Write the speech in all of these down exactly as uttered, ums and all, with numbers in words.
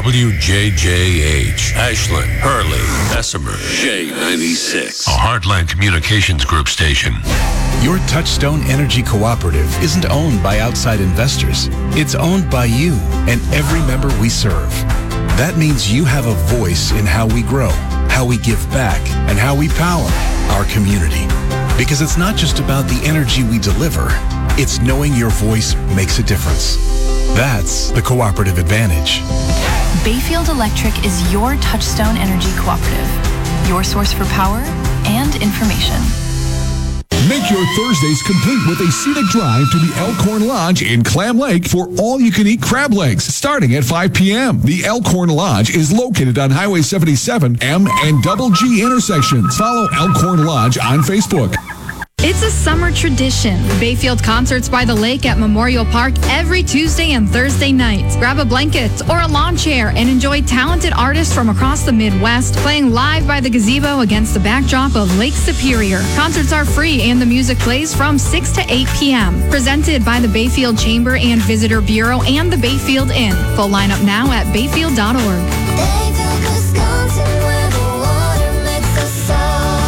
W J J H, Ashland, Hurley, Bessemer, J ninety-six, a Heartland Communications Group station. Your Touchstone Energy Cooperative isn't owned by outside investors. It's owned by you and every member we serve. That means you have a voice in how we grow, how we give back, and how we power our community. Because it's not just about the energy we deliver, it's knowing your voice makes a difference. That's the cooperative advantage. Bayfield Electric is your Touchstone Energy Cooperative, your source for power and information. Make your Thursdays complete with a scenic drive to the Elkhorn Lodge in Clam Lake for all-you-can-eat crab legs starting at five p.m. The Elkhorn Lodge is located on Highway seventy-seven, M and Double G intersections. Follow Elkhorn Lodge on Facebook. It's a summer tradition. Bayfield Concerts by the Lake at Memorial Park every Tuesday and Thursday nights. Grab a blanket or a lawn chair and enjoy talented artists from across the Midwest playing live by the gazebo against the backdrop of Lake Superior. Concerts are free and the music plays from six to eight p.m. Presented by the Bayfield Chamber and Visitor Bureau and the Bayfield Inn. Full lineup now at bayfield dot org. Bayfield, Wisconsin, where the water makes us soul.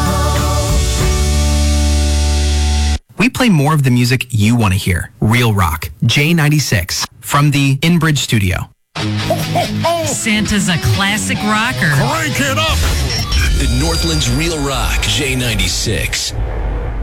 We play more of the music you want to hear. Real Rock, J ninety-six, from the InBridge studio. Santa's a classic rocker. Crank it up! The Northland's Real Rock, J ninety-six.